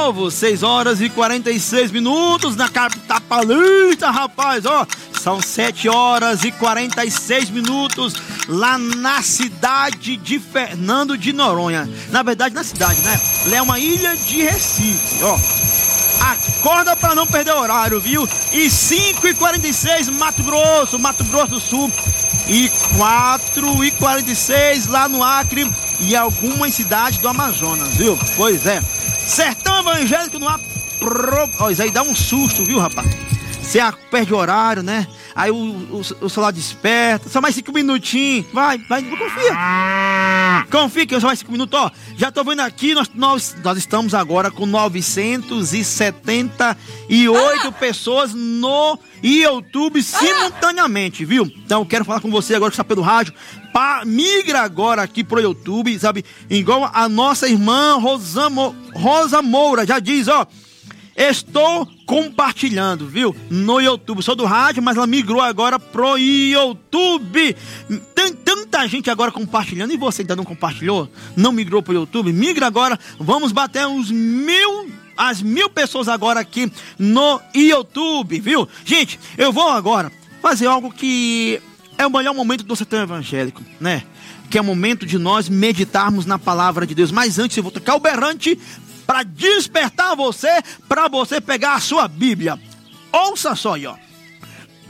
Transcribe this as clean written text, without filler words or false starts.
novo, 6 horas e 46 minutos na capital paulista, rapaz, ó. São 7 horas e 46 minutos lá na cidade de Fernando de Noronha. Na verdade, na cidade, né? Lá é uma ilha de Recife, ó. Acorda pra não perder o horário, viu? E 5h46, Mato Grosso do Sul. E 4h46 lá no Acre e algumas cidades do Amazonas, viu? Pois é. Sertão Evangélico no ar. Ó, isso aí dá um susto, viu, rapaz? Você perde o horário, né? Aí o celular desperta. Só mais 5 minutinhos. Vai, confia. Confia que só mais 5 minutos. Ó, já tô vendo aqui, nós estamos agora com 978 pessoas no YouTube simultaneamente, viu? Então eu quero falar com você agora que está pelo rádio. Migra agora aqui pro YouTube, sabe? Igual a nossa irmã Rosa Moura já diz, ó. Estou compartilhando, viu? No YouTube. Sou do rádio, mas ela migrou agora pro YouTube. Tem tanta gente agora compartilhando. E você ainda não compartilhou? Não migrou pro YouTube? Migra agora. Vamos bater as 1000 pessoas agora aqui no YouTube, viu? Gente, eu vou agora fazer algo que é o melhor momento do Sertão Evangélico, né? Que é o momento de nós meditarmos na palavra de Deus. Mas antes eu vou tocar o berrante para despertar você, para você pegar a sua Bíblia. Ouça só aí, ó.